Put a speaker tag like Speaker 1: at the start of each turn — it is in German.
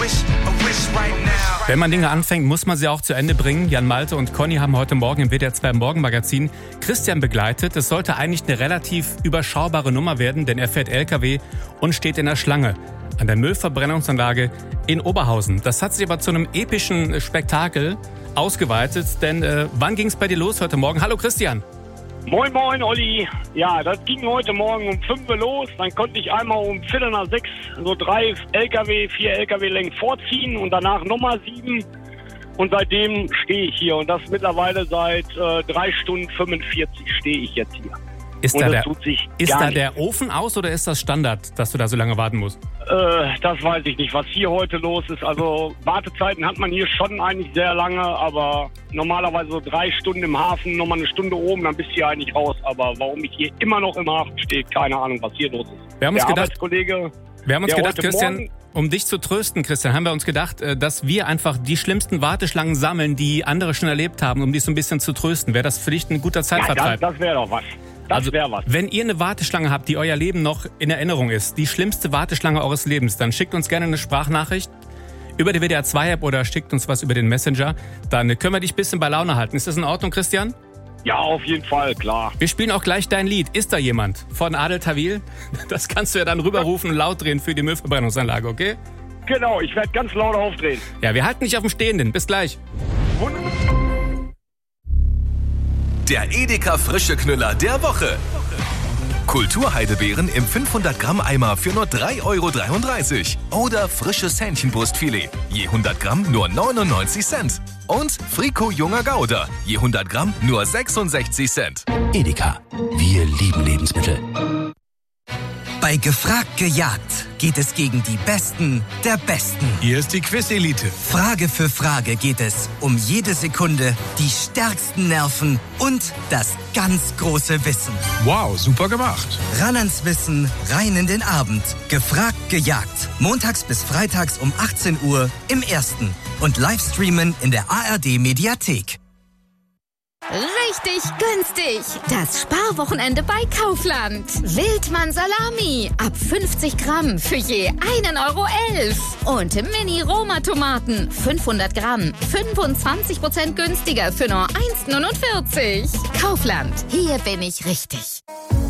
Speaker 1: Wenn man Dinge anfängt, muss man sie auch zu Ende bringen. Jan Malte und Conny haben heute Morgen im WDR 2 Morgenmagazin Christian begleitet. Es sollte eigentlich eine relativ überschaubare Nummer werden, denn er fährt LKW und steht in der Schlange an der Müllverbrennungsanlage in Oberhausen. Das hat sich aber zu einem epischen Spektakel ausgeweitet, denn wann ging es bei dir los heute Morgen? Hallo Christian.
Speaker 2: Moin, moin, Olli. Ja, das ging heute Morgen um 5 Uhr los. Dann konnte ich einmal um 5:45 so 4 LKW-Längen vorziehen und danach nochmal 7. Und seitdem stehe ich hier. Und das mittlerweile seit 3 Stunden 45 stehe ich jetzt hier.
Speaker 1: Ist da der Ofen aus oder ist das Standard, dass du da so lange warten musst?
Speaker 2: Das weiß ich nicht, was hier heute los ist. Also Wartezeiten hat man hier schon eigentlich sehr lange, aber normalerweise so 3 Stunden im Hafen, nochmal eine Stunde oben, dann bist du hier eigentlich raus. Aber warum ich hier immer noch im Hafen stehe, keine Ahnung, was hier los ist.
Speaker 1: Wir haben uns gedacht, Christian, um dich zu trösten, Christian, haben wir uns gedacht, dass wir einfach die schlimmsten Warteschlangen sammeln, die andere schon erlebt haben, um dich so ein bisschen zu trösten. Wäre das für dich ein guter Zeitvertreib?
Speaker 2: Ja, das wäre doch was.
Speaker 1: Wenn ihr eine Warteschlange habt, die euer Leben noch in Erinnerung ist, die schlimmste Warteschlange eures Lebens, dann schickt uns gerne eine Sprachnachricht über die WDR 2-App oder schickt uns was über den Messenger. Dann können wir dich ein bisschen bei Laune halten. Ist das in Ordnung, Christian?
Speaker 2: Ja, auf jeden Fall, klar.
Speaker 1: Wir spielen auch gleich dein Lied. Ist da jemand? Von Adel Tawil? Das kannst du ja dann rüberrufen und laut drehen für die Müllverbrennungsanlage, okay?
Speaker 2: Genau, ich werde ganz laut aufdrehen.
Speaker 1: Ja, wir halten dich auf dem Stehenden. Bis gleich.
Speaker 3: Der Edeka frische Knüller der Woche. Kulturheidebeeren im 500 Gramm Eimer für nur 3,33 € oder frisches Hähnchenbrustfilet, je 100 Gramm nur 99 Cent. Und Frico junger Gouda, je 100 Gramm nur 66 Cent.
Speaker 4: Edeka, wir lieben Lebensmittel.
Speaker 5: Bei Gefragt gejagt geht es gegen die Besten der Besten.
Speaker 4: Hier ist die Quiz-Elite.
Speaker 5: Frage für Frage geht es um jede Sekunde, die stärksten Nerven und das ganz große Wissen.
Speaker 4: Wow, super gemacht.
Speaker 5: Ran ans Wissen, rein in den Abend. Gefragt gejagt. Montags bis freitags um 18 Uhr im Ersten. Und Livestreamen in der ARD-Mediathek.
Speaker 6: Richtig günstig. Das Sparwochenende bei Kaufland. Wildmann Salami. Ab 50 Gramm für je 1,11 €. Und Mini-Roma-Tomaten. 500 Gramm. 25% günstiger für nur 1,49 €. Kaufland. Hier bin ich richtig.